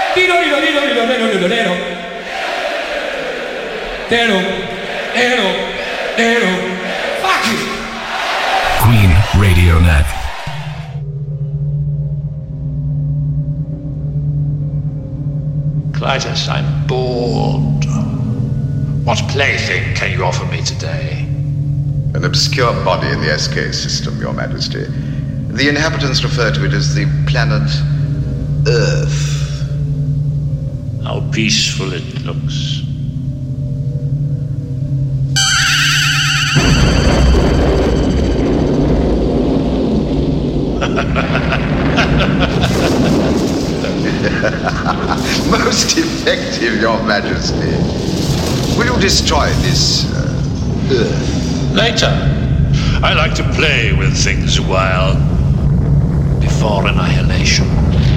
Fuck you. Queen Radio Net. Clytus, I'm bored. What plaything can you offer me today? An obscure body in the SK system, Your Majesty. The inhabitants refer to it as the planet Earth. How peaceful it looks. Most effective, Your Majesty. Will you destroy this Earth? Later. I like to play with things a while. Before annihilation.